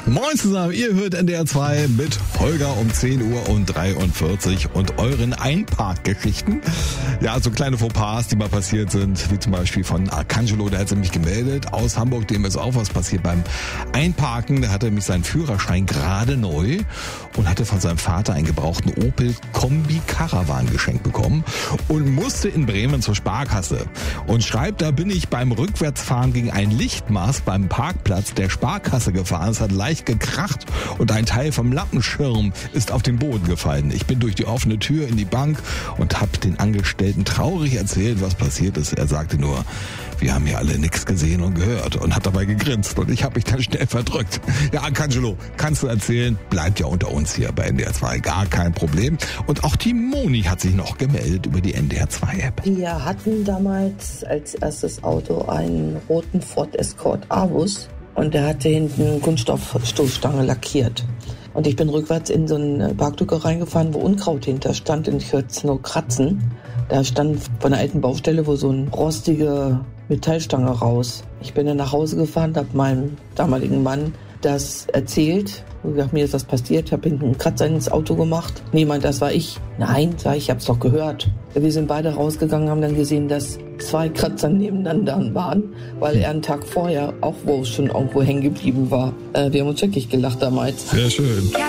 Moin zusammen, ihr hört NDR 2 mit Holger um 10:43 Uhr und euren Einparkgeschichten. Ja, so kleine Fauxpas, die mal passiert sind, wie zum Beispiel von Arcangelo, der hat sich nämlich gemeldet aus Hamburg, dem ist auch was passiert beim Einparken. Der hatte nämlich seinen Führerschein gerade neu und hatte von seinem Vater einen gebrauchten Opel Kombi Caravan geschenkt bekommen und musste in Bremen zur Sparkasse. Und schreibt, da bin ich beim Rückwärtsfahren gegen ein Lichtmast beim Parkplatz der Sparkasse gefahren. Es hat leicht gekracht und ein Teil vom Lampenschirm ist auf den Boden gefallen. Ich bin durch die offene Tür in die Bank und habe den Angestellten traurig erzählt, was passiert ist. Er sagte nur, wir haben hier alle nichts gesehen und gehört und hat dabei gegrinst und ich habe mich dann schnell verdrückt. Ja, Arcangelo, kannst du erzählen? Bleibt ja unter uns hier bei NDR 2, gar kein Problem. Und auch die Moni hat sich noch gemeldet über die NDR 2 App. Wir hatten damals als erstes Auto einen roten Ford Escort Avus und der hatte hinten eine Kunststoffstoßstange lackiert. Und ich bin rückwärts in so eine Parklücke reingefahren, wo Unkraut hinter stand und ich hörte es nur kratzen. Da stand von der alten Baustelle wo so eine rostige Metallstange raus. Ich bin dann nach Hause gefahren, habe meinem damaligen Mann das erzählt. Und gesagt, mir ist was passiert, ich habe hinten einen Kratzer ins Auto gemacht. Niemand, das war ich. Nein, sag ich, hab's doch gehört. Wir sind beide rausgegangen, haben dann gesehen, dass 2 Kratzer nebeneinander waren, weil er einen Tag vorher auch wo schon irgendwo hängen geblieben war. Wir haben uns wirklich gelacht damals. Sehr schön.